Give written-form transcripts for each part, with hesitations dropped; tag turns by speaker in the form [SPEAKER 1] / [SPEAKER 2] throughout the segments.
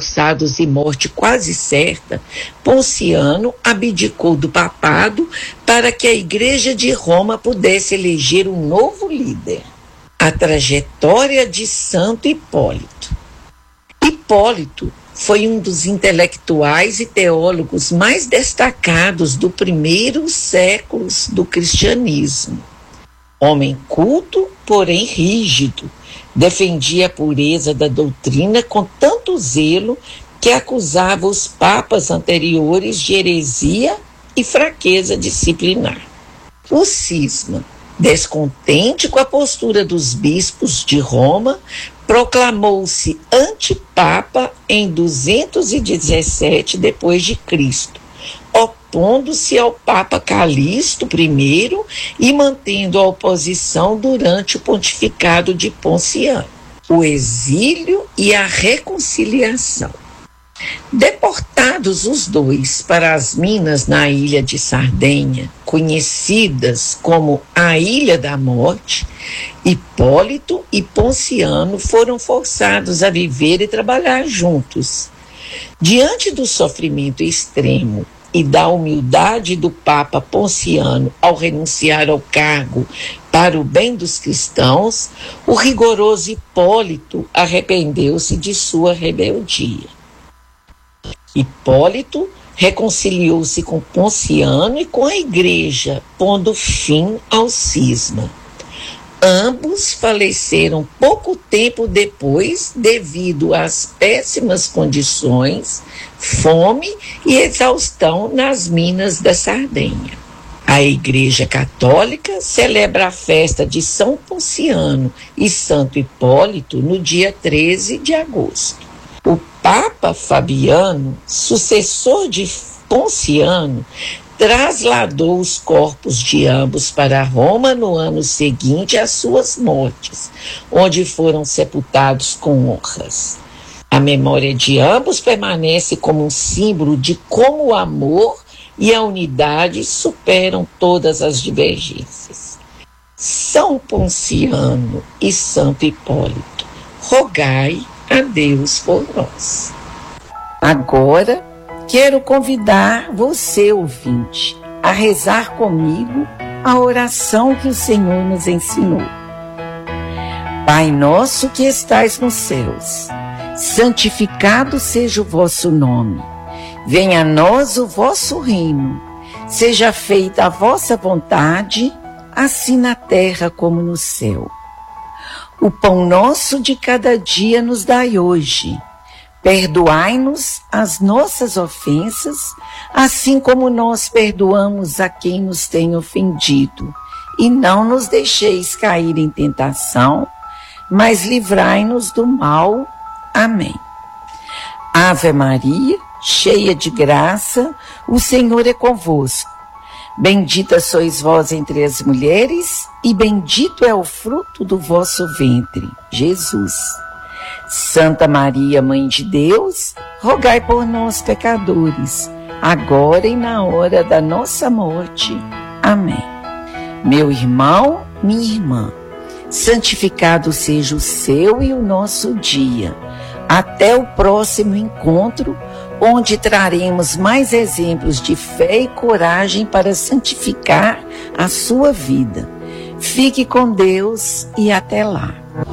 [SPEAKER 1] forçados e morte quase certa, Ponciano abdicou do papado para que a Igreja de Roma pudesse eleger um novo líder. A trajetória de Santo Hipólito. Hipólito foi um dos intelectuais e teólogos mais destacados do primeiros séculos do cristianismo. Homem culto, porém rígido, defendia a pureza da doutrina com tanto zelo que acusava os papas anteriores de heresia e fraqueza disciplinar. O cisma, descontente com a postura dos bispos de Roma, proclamou-se antipapa em 217 d.C., opondo-se ao Papa Calixto I e mantendo a oposição durante o pontificado de Ponciano. O exílio e a reconciliação. Deportados os dois para as minas na ilha de Sardenha, conhecidas como a Ilha da Morte, Hipólito e Ponciano foram forçados a viver e trabalhar juntos. Diante do sofrimento extremo e da humildade do Papa Ponciano ao renunciar ao cargo para o bem dos cristãos, o rigoroso Hipólito arrependeu-se de sua rebeldia. Hipólito reconciliou-se com Ponciano e com a Igreja, pondo fim ao cisma. Ambos faleceram pouco tempo depois devido às péssimas condições, fome e exaustão nas minas da Sardenha. A Igreja Católica celebra a festa de São Ponciano e Santo Hipólito no dia 13 de agosto. O Papa Fabiano, sucessor de Ponciano, trasladou os corpos de ambos para Roma no ano seguinte às suas mortes, onde foram sepultados com honras. A memória de ambos permanece como um símbolo de como o amor e a unidade superam todas as divergências. São Ponciano e Santo Hipólito, rogai a Deus por nós. Agora, quero convidar você, ouvinte, a rezar comigo a oração que o Senhor nos ensinou. Pai nosso que estais nos céus, santificado seja o vosso nome. Venha a nós o vosso reino. Seja feita a vossa vontade, assim na terra como no céu. O pão nosso de cada dia nos dai hoje. Perdoai-nos as nossas ofensas, assim como nós perdoamos a quem nos tem ofendido. E não nos deixeis cair em tentação, mas livrai-nos do mal. Amém. Ave Maria, cheia de graça, o Senhor é convosco. Bendita sois vós entre as mulheres, e bendito é o fruto do vosso ventre, Jesus. Santa Maria, Mãe de Deus, rogai por nós, pecadores, agora e na hora da nossa morte. Amém. Meu irmão, minha irmã, santificado seja o seu e o nosso dia. Até o próximo encontro, onde traremos mais exemplos de fé e coragem para santificar a sua vida. Fique com Deus e até lá.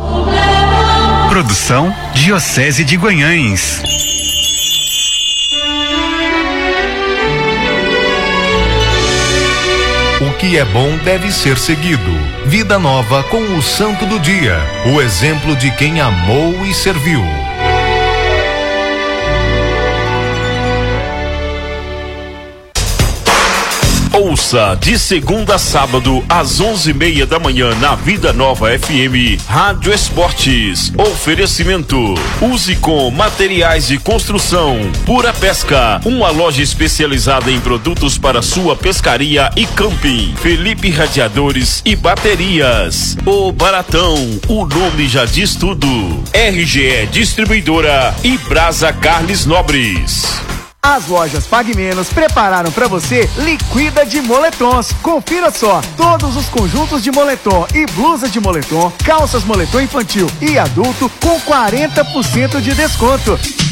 [SPEAKER 2] Produção Diocese de Guanhães.
[SPEAKER 3] O que é bom deve ser seguido. Vida Nova com o Santo do Dia, o exemplo de quem amou e serviu.
[SPEAKER 4] Ouça de segunda a sábado às 11:30 da manhã na Vida Nova FM Rádio Esportes. Oferecimento: use com materiais de construção. Pura Pesca, uma loja especializada em produtos para sua pescaria e camping. Felipe Radiadores e Baterias. O Baratão, o nome já diz tudo. RGE Distribuidora e Brasa Carles Nobres.
[SPEAKER 5] As lojas Pague Menos prepararam para você Liquida de Moletons. Confira só, todos os conjuntos de moletom e blusas de moletom, calças moletom infantil e adulto com 40% de desconto.